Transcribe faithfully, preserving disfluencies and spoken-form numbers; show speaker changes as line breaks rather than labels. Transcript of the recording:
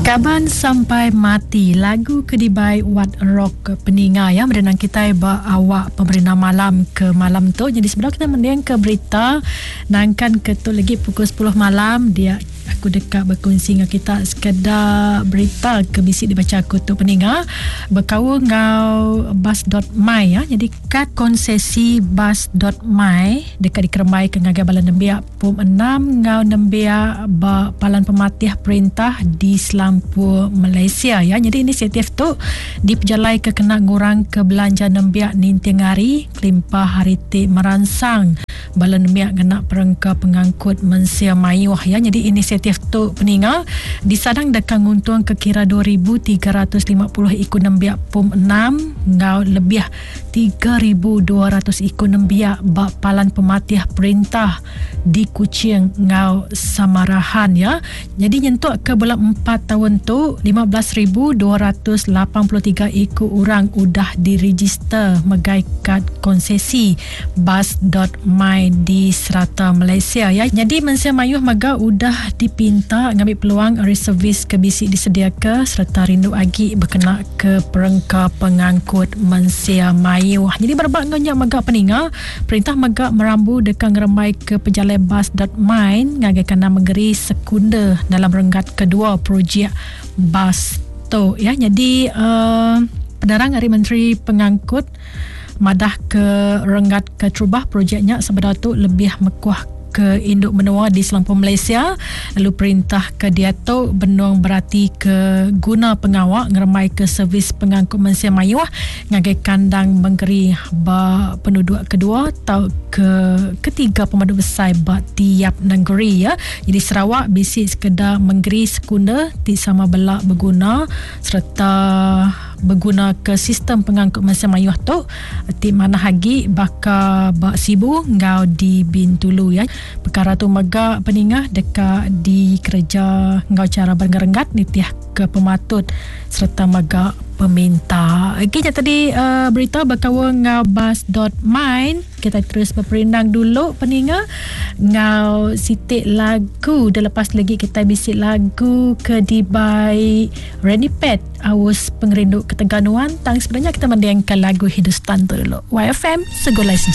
Kaban sampai mati, lagu Kedibai Wat Rock peninga ya merenang kita ba awak pemerintah malam ke malam tu. Jadi sebenarnya kita mendiang ke berita nangkan ke tu lagi pukul sepuluh malam dia aku dekat berkongsi dengan kita sekedar berita ke bisik dibaca aku tu peninga berkau ngau bus.my ya. Jadi kad konsesi bus.my dekat dikermai ke ngagai balan nembiak pom enam ngau nembiak ba palan pematih perintah di Selampur Malaysia ya. Jadi inisiatif tu diperjalai ke kena ngurang ke belanja nembiak ninting hari kelimpah hariti meransang balan nembiak kena perengka pengangkut mensia mayuh ya. Jadi inisiatif tu peninga disadang dekat nguntung ke kira dua ribu tiga ratus lima puluh ikut nembiak pom enam ngau lebih tiga ribu dua ratus ikut nembiak bak palan pematih perintah di Kuching ngau Samarahan ya. Jadi nyentuk ke bulan empat tahun tu lima belas ribu dua ratus lapan puluh tiga ikut orang udah diregister megai kad konsesi bus.my di serata Malaysia ya. Jadi mensia mayuh maga udah dipinta ngambil peluang reservis ke bisik disediakan serta rindu agi berkenaan ke perengka pengangkut mensia mayuh. Jadi berbak ngonyak maga peninga perintah maga merambu dekat ngeremai ke pejalan bus.my ngagaikan nama negeri sekunda dalam renggat kedua projek bus tu ya. Jadi uh, penerang Hari Menteri Pengangkut madah ke renggat ke trubah projeknya sebenarnya tu lebih mekuah ke induk benua di Selampur Malaysia. Lalu perintah ke dia tu benuang berarti ke guna pengawak ngeremai ke servis pengangkut mensia mayuh ngagai kandang menggeri ba penduduk kedua atau ke ketiga pemadu besar ba tiap negeri ya. Jadi Sarawak bisik sekedar menggeri sekunda di sama belak berguna serta berguna ke sistem pengangkut mensia mayuh tu ti mana hagi baka bak sibu ngau di Bintulu ya. Perkara tu mega peningah dekat di kerja ngau cara berenggat nitiah ke pematut serta mega peminta. Okey, tadi uh, berita berkawa ngau bus.my. Kita terus berperindang dulu peninga ngau sitik lagu dan lepas lagi kita bisik lagu Kedibai Randy Pet awus pengerindu keteganuan tang sebenarnya kita mendiangkan lagu Hindustan tu dulu. Y F M Segolai Sejarah.